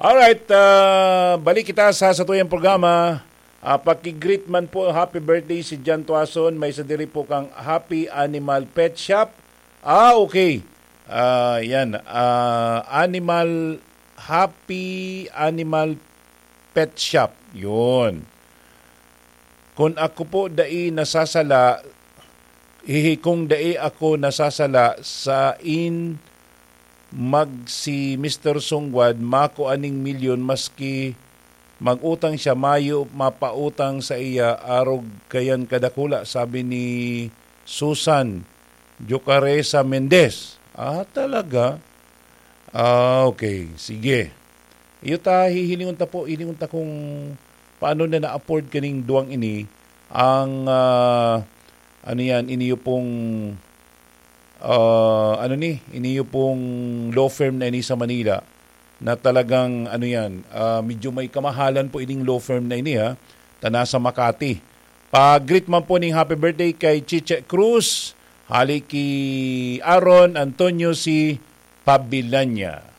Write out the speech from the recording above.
Alright, balik kita sa tuyang programa. Paki-greet man po, happy birthday si Jan Tuason. May sa diri po kang Happy Animal Pet Shop. Okay. Yan. Happy Animal Pet Shop. Yun. Kung ako po dai nasasala, kung dai ako nasasala sa si Mr. Sungwad, mako aning milyon maski magutang siya mayo mapautang sa iya arog kayan kadakula, sabi ni Susan Jocaresa Mendez. Talaga? Okay, sige. Iyo ta hihilingon ta kung paano na na-afford kaning duwang ini ang iniyo pong iniyo pong law firm na ini sa Manila na talagang medyo may kamahalan po ining law firm na ini tanasa Makati. Pag-greet man po ning happy birthday kay Chiche Cruz, hali ki Aaron Antonio si Pabilanya.